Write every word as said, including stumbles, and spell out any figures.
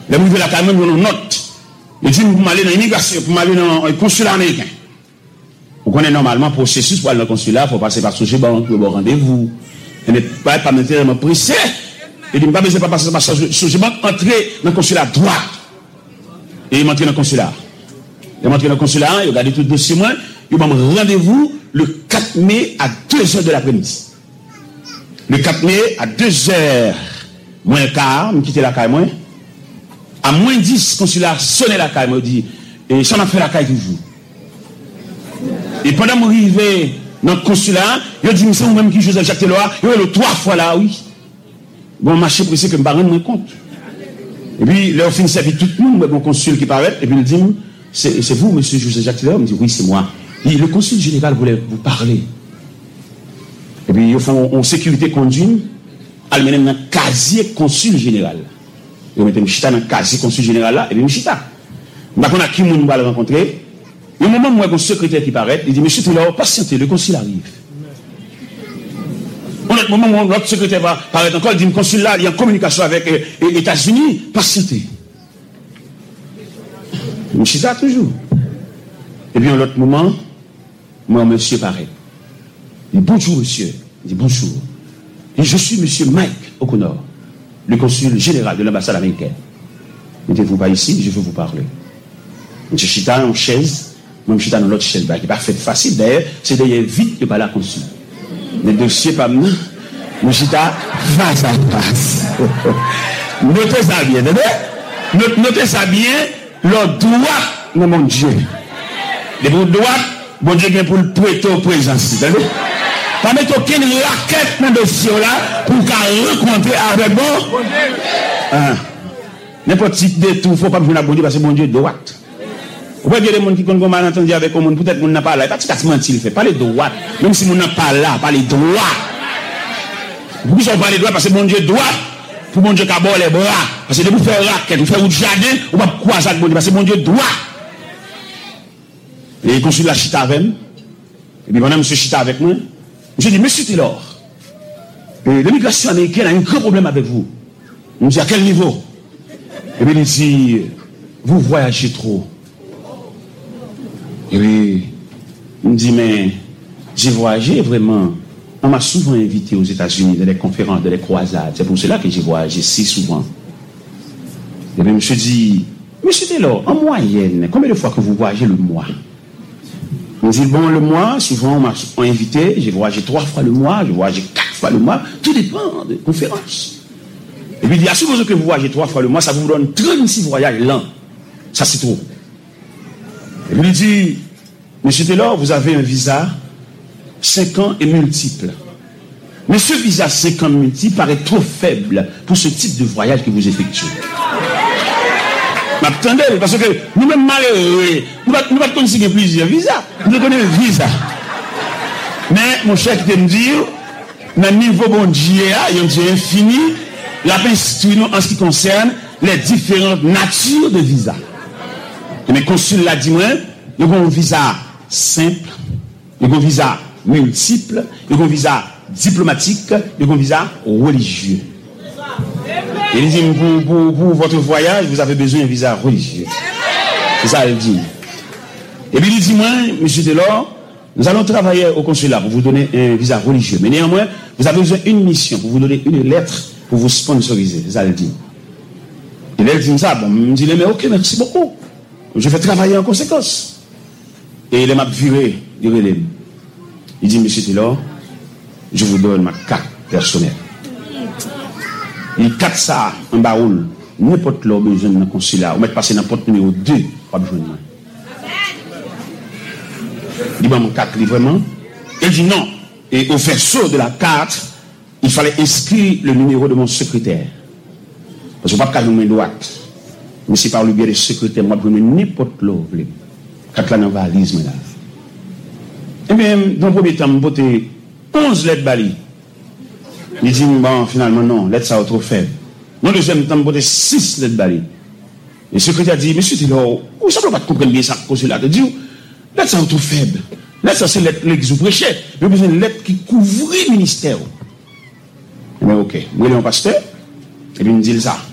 Les gens là, quand même, ils ont une note. Ils disent, pour m'aller dans l'immigration, pour m'aller dans le consulat américain. Vous connaissez normalement le processus pour aller dans le consulat, il faut passer par Soji Bank, le bon rendez-vous. Et ne pas pas m'intéresser, pressé. Il dit, pas besoin de passer par Soji Bank, entrer dans le consulat droit. Et il m'entre dans le consulat. Il m'entre dans le consulat, il regarde tout le dossier, moi, il m'a rendez-vous le quatre mai à deux heures de l'après-midi. Le quatre mai à deux heures moins le quart, je quitte la caille, moi. À moins dix, consulat sonne la caille, me dit, et ça m'a fait la caille toujours. Et pendant que je suis arrivé dans le consulat, je dis, c'est vous-même qui Joseph Jacques Teloa, il y a le trois fois là, oui. Bon, marché pressé que je ne me rends pas compte. Et puis, là, au fin, servi tout le monde, mon consul qui paraît, et puis il dit, c'est, c'est vous, monsieur Joseph Jacques Teloa? Il me dit, oui, c'est moi. Et le consul général voulait vous parler. Et puis, ils font en sécurité conduite, ils mettent dans le casier consul général. Ils mettent un chita dans le casier consul général là, et puis un chita. Donc, on a qui nous va le rencontrer. Et au moment où il y a un secrétaire qui paraît, il dit, monsieur Taylor, patientez, le consul arrive. Au moment où notre secrétaire va paraître encore, il dit, le consul là, il y a une communication avec les États-Unis, patientez. Le chita toujours. Et puis, à l'autre moment, moi, monsieur paraît. Il dit, bonjour, monsieur. Il dit, bonjour. Et je suis monsieur Mike O'Connor, le consul général de l'ambassade américaine. Mettez-vous pas ici, je veux vous parler. Monsieur Chita en chaise, moi, je suis dans l'autre chaise, qui n'est pas fait facile. D'ailleurs, c'est d'ailleurs vite que pas la consul. Les dossiers, pas maintenant, monsieur Chita, face à face. Notez ça bien, notez, notez ça bien, le droit, non, mon Dieu. Les bouts de droit, bon Dieu, vient pour le prêter au présent. Pas mettre aucune raquette dans le dossier là pour qu'elle rencontre avec bon. Ah. N'importe qui détour, il ne faut pas me dire bon Dieu parce que bon Dieu est droite. Vous voyez des gens qui ont mal entendu avec le monde, peut-être qu'on n'a pas là. Pas de mentir, il fait pas les droits. Même si on n'a pas là, pas les droits. Vous ne pas les droits parce que bon Dieu est droit. Pour bon Dieu qui a les bras. Parce que de vous faire raquette, vous faire un jardin, vous ne pouvez pas croiser avec bon Dieu parce que bon Dieu est droit. Et il consulte la chita avec moi. Et puis pendant monsieur chita avec moi, je dis, monsieur Taylor, l'immigration américaine a un grand problème avec vous. Je me dis, à quel niveau? Et puis il dit, vous voyagez trop. Et puis, il me dit, mais j'ai voyagé vraiment. On m'a souvent invité aux États-Unis dans des conférences, dans des croisades. C'est pour cela que j'ai voyagé si souvent. Et puis monsieur dit, monsieur Taylor, en moyenne, combien de fois que vous voyagez le mois? On dit, bon, le mois, souvent, on m'a invité, j'ai voyagé trois fois le mois, j'ai voyagé quatre fois le mois, tout dépend des conférences. Et puis, il dit, à supposer que vous voyagez trois fois le mois, ça vous donne trente-six voyages l'an. Ça, c'est trop. Et puis, il dit, monsieur Taylor, vous avez un visa cinq ans et multiple. Mais ce visa cinq ans multiple paraît trop faible pour ce type de voyage que vous effectuez. M'attendez, parce que nous-mêmes malheureux, nous ne pas conseiller plusieurs visas. Nous connaissons le visa. Mais mon cher qui me dit, dans le niveau bon Dieu, il y a un Dieu infini, la instruit en ce qui concerne les différentes natures de visa. Et mes consuls l'a dit, moi, il y a un visa simple, il y a un visa multiple, il y a un visa diplomatique, il y a un visa religieux. Il dit, pour, pour, pour votre voyage, vous avez besoin d'un visa religieux. C'est ça, il dit. Et puis il dit, moi, monsieur Taylor, nous allons travailler au consulat pour vous donner un visa religieux. Mais néanmoins, vous avez besoin d'une mission pour vous donner une lettre pour vous sponsoriser. C'est ça, il dit. Et là, il dit ça, bon, il me dit, mais ok, merci beaucoup. Je vais travailler en conséquence. Et il m'a viré du relais. Il dit, monsieur Taylor, je vous donne ma carte personnelle. Il carte ça en baoul. N'importe l'homme besoin d'un consulat. On met passer dans le porte numéro deux. Pas besoin de moi. Il dit, mon carte librement. Il dit non. Et au verso de la carte, il fallait inscrire le numéro de mon secrétaire. Parce que je ne peux pas faire une main droite. Mais c'est par le biais du secrétaire, moi, je peux n'importe l'homme. Carte là dans la valise, là. Et bien, dans le premier temps, je vais onze lettres bali. Il dit, bon, finalement, non, lettres ça trop faible. Dans le deuxième temps, je vais six lettres bali. Le secrétaire dit, monsieur Taylor, vous ne pas comprendre bien ça, consulat. Il dit, lettres ça trop faible. Lettres ça, c'est lettres que vous prêchez. J'ai besoin de lettres qui couvrent le ministère. Mais ok, vous voulez un pasteur? Et puis il me dit ça.